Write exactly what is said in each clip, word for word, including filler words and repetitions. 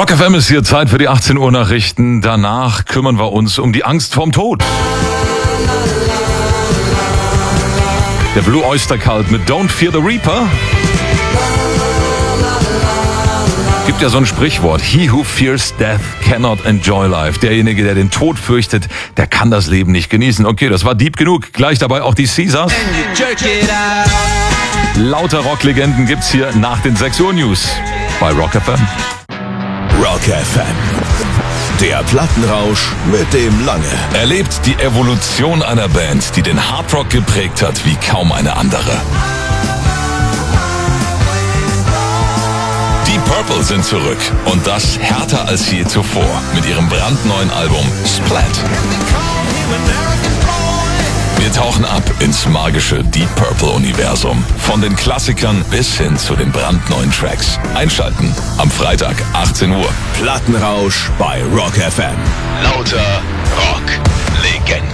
Rock F M ist hier, Zeit für die achtzehn Uhr Nachrichten. Danach kümmern wir uns um die Angst vorm Tod. Der Blue Oyster Cult mit Don't Fear the Reaper. Gibt ja so ein Sprichwort: He who fears death cannot enjoy life. Derjenige, der den Tod fürchtet, der kann das Leben nicht genießen. Okay, das war deep genug. Gleich dabei auch die Caesars. Lauter Rocklegenden gibt's hier nach den sechs Uhr News bei Rock F M. Rock F M. Der Plattenrausch mit dem Lange. Erlebt die Evolution einer Band, die den Hardrock geprägt hat wie kaum eine andere. Die Purple sind zurück und das härter als je zuvor mit ihrem brandneuen Album Splat. Wir tauchen ab ins magische Deep Purple-Universum. Von den Klassikern bis hin zu den brandneuen Tracks. Einschalten am Freitag, achtzehn Uhr. Plattenrausch bei Rock F M. Lauter Rock-Legenden.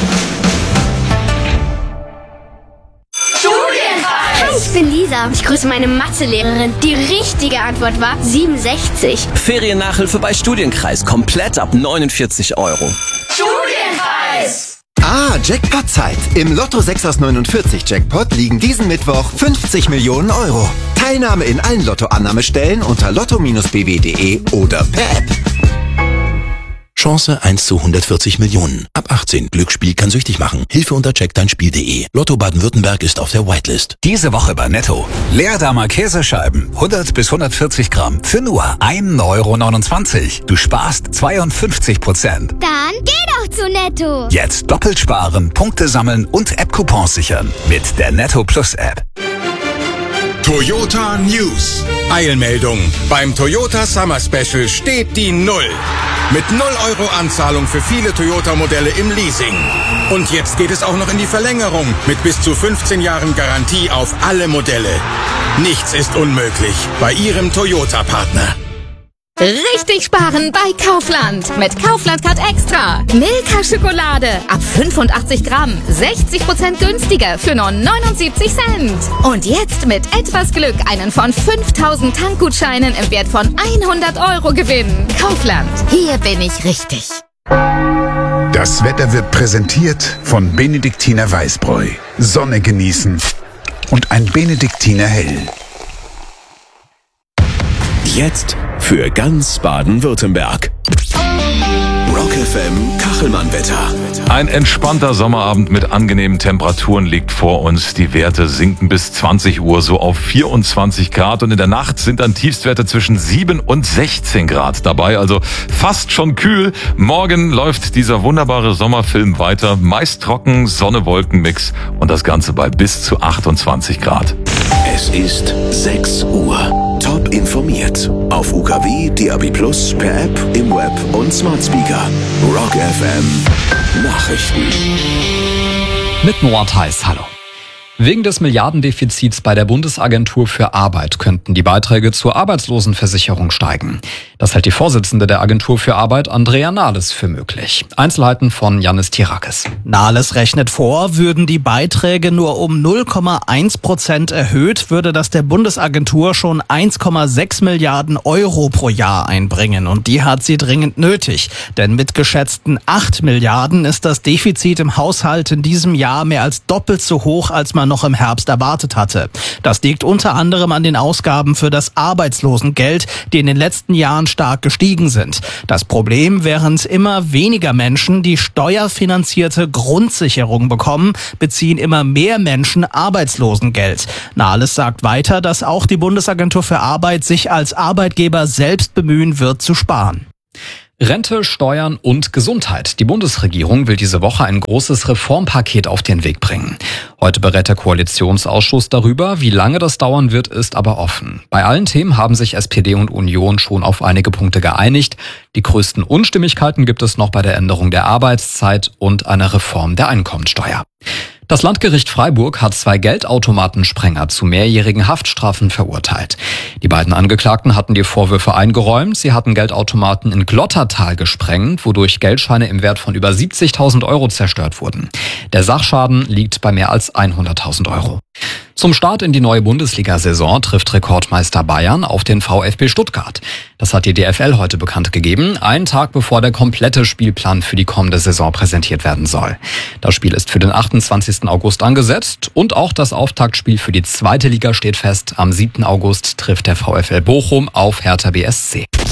Hi, ich bin Lisa. Ich grüße meine Mathelehrerin. Die richtige Antwort war siebenundsechzig. Feriennachhilfe bei Studienkreis. Komplett ab neunundvierzig Euro. Studienkreis! Ah, Jackpot-Zeit. Im Lotto sechs aus neunundvierzig Jackpot liegen diesen Mittwoch fünfzig Millionen Euro. Teilnahme in allen Lotto-Annahmestellen unter lotto Bindestrich b w punkt d e oder per App. Chance eins zu hundertvierzig Millionen. Ab achtzehn. Glücksspiel kann süchtig machen. Hilfe unter check dein Spiel punkt d e. Lotto Baden-Württemberg ist auf der Whitelist. Diese Woche bei Netto. Leerdammer Käsescheiben. hundert bis hundertvierzig Gramm. Für nur ein Euro neunundzwanzig. Du sparst zweiundfünfzig Prozent. Dann geh doch zu Netto. Jetzt doppelt sparen, Punkte sammeln und App-Coupons sichern. Mit der Netto Plus App. Toyota News. Eilmeldung. Beim Toyota Summer Special steht die Null. Mit null Euro Anzahlung für viele Toyota-Modelle im Leasing. Und jetzt geht es auch noch in die Verlängerung mit bis zu fünfzehn Jahren Garantie auf alle Modelle. Nichts ist unmöglich bei Ihrem Toyota-Partner. Richtig sparen bei Kaufland. Mit Kaufland Card Extra. Milka Schokolade ab fünfundachtzig Gramm. sechzig Prozent günstiger für nur neunundsiebzig Cent. Und jetzt mit etwas Glück einen von fünftausend Tankgutscheinen im Wert von hundert Euro gewinnen. Kaufland. Hier bin ich richtig. Das Wetter wird präsentiert von Benediktiner Weißbräu. Sonne genießen und ein Benediktiner Hell. Jetzt für ganz Baden-Württemberg. Rock F M Kachelmann-Wetter. Ein entspannter Sommerabend mit angenehmen Temperaturen liegt vor uns. Die Werte sinken bis zwanzig Uhr so auf vierundzwanzig Grad und in der Nacht sind dann Tiefstwerte zwischen sieben und sechzehn Grad dabei. Also fast schon kühl. Morgen läuft dieser wunderbare Sommerfilm weiter. Meist trocken, Sonne-Wolken-Mix und das Ganze bei bis zu achtundzwanzig Grad. Es ist sechs Uhr. Top informiert. Auf U K W, D A B Plus, per App, im Web und Smart Speaker. Rock F M Nachrichten. Mit Noah Theis, hallo. Wegen des Milliardendefizits bei der Bundesagentur für Arbeit könnten die Beiträge zur Arbeitslosenversicherung steigen. Das hält die Vorsitzende der Agentur für Arbeit, Andrea Nahles, für möglich. Einzelheiten von Yannis Tirakis. Nahles rechnet vor, würden die Beiträge nur um null Komma eins Prozent erhöht, würde das der Bundesagentur schon eins Komma sechs Milliarden Euro pro Jahr einbringen. Und die hat sie dringend nötig. Denn mit geschätzten acht Milliarden ist das Defizit im Haushalt in diesem Jahr mehr als doppelt so hoch, als man noch im Herbst erwartet hatte. Das liegt unter anderem an den Ausgaben für das Arbeitslosengeld, die in den letzten Jahren stark gestiegen sind. Das Problem, während immer weniger Menschen die steuerfinanzierte Grundsicherung bekommen, beziehen immer mehr Menschen Arbeitslosengeld. Nahles sagt weiter, dass auch die Bundesagentur für Arbeit sich als Arbeitgeber selbst bemühen wird, zu sparen. Rente, Steuern und Gesundheit. Die Bundesregierung will diese Woche ein großes Reformpaket auf den Weg bringen. Heute berät der Koalitionsausschuss darüber. Wie lange das dauern wird, ist aber offen. Bei allen Themen haben sich S P D und Union schon auf einige Punkte geeinigt. Die größten Unstimmigkeiten gibt es noch bei der Änderung der Arbeitszeit und einer Reform der Einkommensteuer. Das Landgericht Freiburg hat zwei Geldautomatensprenger zu mehrjährigen Haftstrafen verurteilt. Die beiden Angeklagten hatten die Vorwürfe eingeräumt. Sie hatten Geldautomaten in Glottertal gesprengt, wodurch Geldscheine im Wert von über siebzigtausend Euro zerstört wurden. Der Sachschaden liegt bei mehr als hunderttausend Euro. Zum Start in die neue Bundesliga-Saison trifft Rekordmeister Bayern auf den VfB Stuttgart. Das hat die D F L heute bekannt gegeben, einen Tag bevor der komplette Spielplan für die kommende Saison präsentiert werden soll. Das Spiel ist für den achtundzwanzigsten August angesetzt und auch das Auftaktspiel für die zweite Liga steht fest. Am siebten August trifft der VfL Bochum auf Hertha B S C.